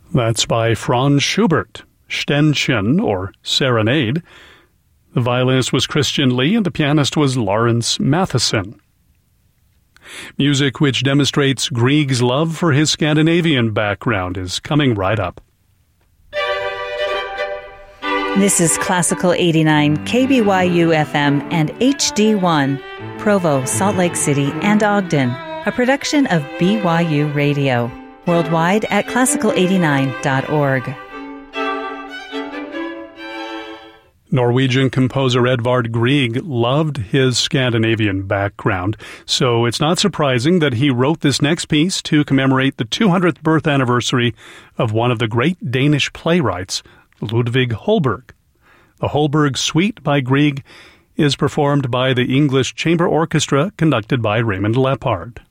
That's by Franz Schubert, Ständchen, or Serenade. The violinist was Christian Lee, and the pianist was Lawrence Matheson. Music which demonstrates Grieg's love for his Scandinavian background is coming right up. This is Classical 89, KBYU FM and HD1, Provo, Salt Lake City, and Ogden, a production of BYU Radio. Worldwide at classical89.org. Norwegian composer Edvard Grieg loved his Scandinavian background, so it's not surprising that he wrote this next piece to commemorate the 200th birth anniversary of one of the great Danish playwrights, Ludvig Holberg. The Holberg Suite by Grieg is performed by the English Chamber Orchestra, conducted by Raymond Lepard.